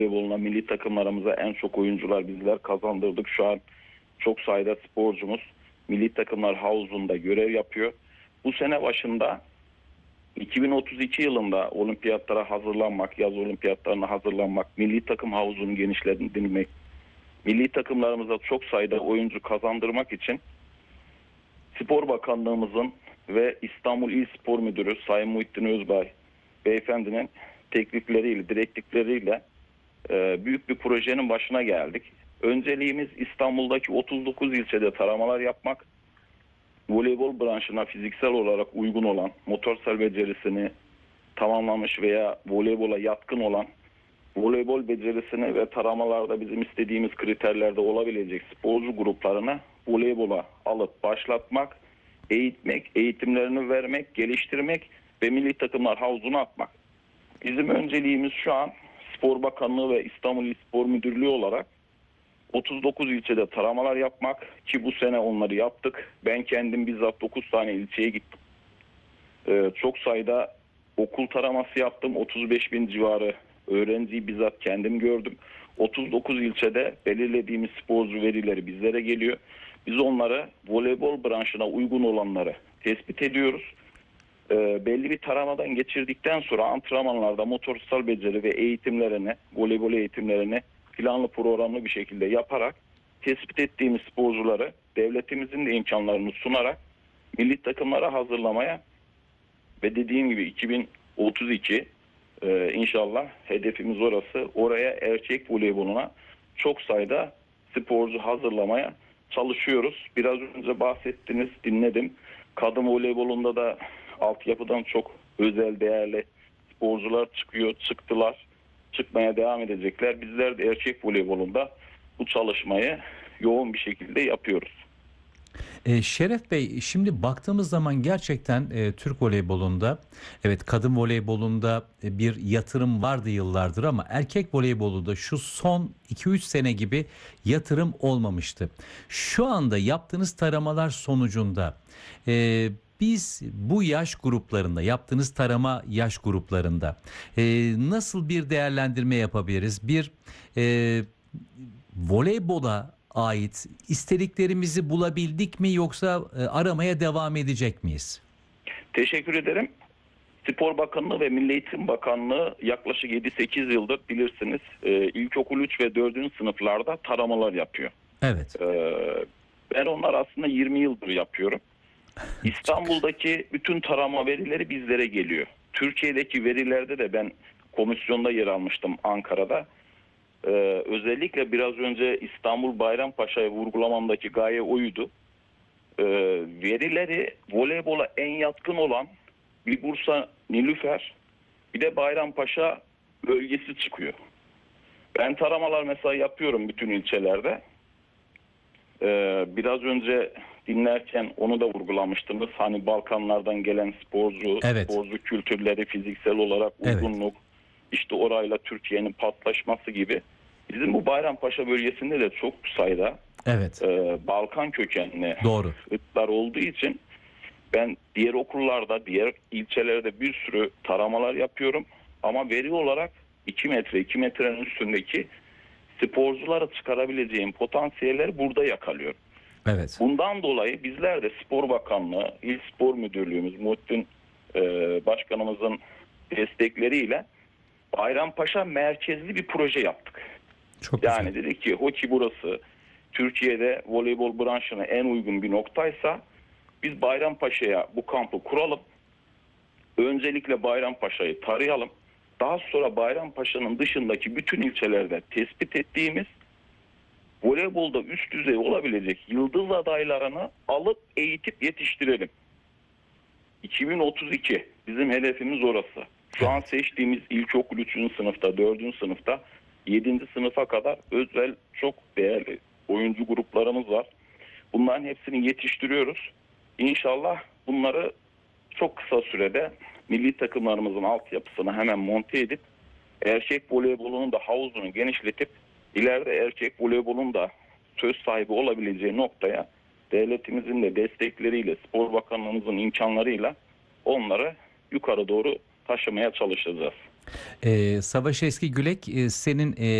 voleyboluna milli takımlarımıza en çok oyuncular bizler kazandırdık. Şu an çok sayıda sporcumuz milli takımlar havuzunda görev yapıyor. Bu sene başında 2032 yılında olimpiyatlara hazırlanmak, yaz olimpiyatlarına hazırlanmak, milli takım havuzunu genişletilmek, milli takımlarımıza çok sayıda oyuncu kazandırmak için Spor Bakanlığımızın ve İstanbul İl Spor Müdürü Sayın Muhittin Özbay beyefendinin teklifleriyle, direktifleriyle büyük bir projenin başına geldik. Önceliğimiz İstanbul'daki 39 ilçede taramalar yapmak, voleybol branşına fiziksel olarak uygun olan, motorsel becerisini tamamlamış veya voleybola yatkın olan, voleybol becerisini ve taramalarda bizim istediğimiz kriterlerde olabilecek sporcu gruplarını voleybola alıp başlatmak, eğitmek, eğitimlerini vermek, geliştirmek ve milli takımlar havuzuna atmak. Bizim önceliğimiz şu an Spor Bakanlığı ve İstanbul İl Spor Müdürlüğü olarak 39 ilçede taramalar yapmak, ki bu sene onları yaptık. Ben kendim bizzat 9 tane ilçeye gittim. Çok sayıda okul taraması yaptım. 35 bin civarı öğrenciyi bizzat kendim gördüm. 39 ilçede belirlediğimiz sporcu verileri bizlere geliyor. Biz onları voleybol branşına uygun olanları tespit ediyoruz. Belli bir taramadan geçirdikten sonra antrenmanlarda motorsal beceri ve eğitimlerini, voleybol eğitimlerini planlı programlı bir şekilde yaparak tespit ettiğimiz sporcuları devletimizin de imkanlarını sunarak milli takımlara hazırlamaya ve dediğim gibi 2032 inşallah hedefimiz orası. Oraya erkek voleyboluna çok sayıda sporcu hazırlamaya çalışıyoruz. Biraz önce bahsettiniz, dinledim. Kadın voleybolunda da altyapıdan çok özel, değerli sporcular çıktılar. Çıkmaya devam edecekler. Bizler de erkek voleybolunda bu çalışmayı yoğun bir şekilde yapıyoruz. Şeref Bey, şimdi baktığımız zaman gerçekten Türk voleybolunda, evet, kadın voleybolunda bir yatırım vardı yıllardır ama erkek voleybolunda şu son 2-3 sene gibi yatırım olmamıştı. Şu anda yaptığınız taramalar sonucunda biz bu yaş gruplarında, yaptığınız tarama yaş gruplarında nasıl bir değerlendirme yapabiliriz? Bir voleybola ait istediklerimizi bulabildik mi, yoksa aramaya devam edecek miyiz? Teşekkür ederim. Spor Bakanlığı ve Milli Eğitim Bakanlığı yaklaşık 7-8 yıldır bilirsiniz ilkokul 3 ve 4. sınıflarda taramalar yapıyor. Evet. Ben onlar aslında 20 yıldır yapıyorum. İstanbul'daki bütün tarama verileri bizlere geliyor. Türkiye'deki verilerde de ben komisyonda yer almıştım Ankara'da. Özellikle biraz önce İstanbul Bayrampaşa'ya vurgulamamdaki gaye oydu. Verileri voleybola en yatkın olan bir Bursa Nilüfer, bir de Bayrampaşa bölgesi çıkıyor. Ben taramalar mesela yapıyorum bütün ilçelerde. Biraz önce dinlerken onu da vurgulamıştınız. Hani Balkanlardan gelen Evet. sporcu kültürleri, fiziksel olarak Evet. uygunluk, işte orayla Türkiye'nin paslaşması gibi. Bizim bu Bayrampaşa bölgesinde de çok sayıda Evet. Balkan kökenli Doğru. ırklar olduğu için ben diğer okullarda, diğer ilçelerde bir sürü taramalar yapıyorum. Ama veri olarak 2 metre, 2 metrenin üstündeki sporculara çıkarabileceğim potansiyelleri burada yakalıyorum. Evet. Bundan dolayı bizler de Spor Bakanlığı, İl Spor Müdürlüğümüz, Muhittin Başkanımızın destekleriyle Bayrampaşa merkezli bir proje yaptık. Çok güzel. Yani dedik ki o ki burası Türkiye'de voleybol branşına en uygun bir noktaysa biz Bayrampaşa'ya bu kampı kuralım. Öncelikle Bayrampaşa'yı tarayalım. Daha sonra Bayrampaşa'nın dışındaki bütün ilçelerde tespit ettiğimiz voleybolda üst düzey olabilecek yıldız adaylarını alıp eğitip yetiştirelim. 2032 bizim hedefimiz orası. Şu an seçtiğimiz ilkokul 3. sınıfta, 4. sınıfta, 7. sınıfa kadar özel çok değerli oyuncu gruplarımız var. Bunların hepsini yetiştiriyoruz. İnşallah bunları çok kısa sürede milli takımlarımızın altyapısını hemen monte edip erkek voleybolunun da havuzunu genişletip ileride erkek voleybolun da söz sahibi olabileceği noktaya devletimizin de destekleriyle, Spor Bakanlığımızın imkanlarıyla onları yukarı doğru taşımaya çalışacağız. Savaş Eski Gülek, senin